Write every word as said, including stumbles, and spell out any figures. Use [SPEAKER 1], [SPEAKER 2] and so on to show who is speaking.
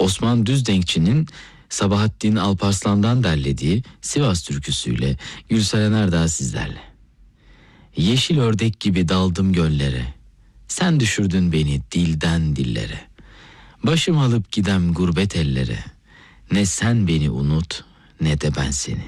[SPEAKER 1] Osman Düzdenkçi'nin Sabahattin Alparslan'dan derlediği Sivas türküsüyle Gülseren Erdağ sizlerle. Yeşil ördek gibi daldım göllere, sen düşürdün beni dilden dillere. Başım alıp gidem gurbet ellere, ne sen beni unut ne de ben seni.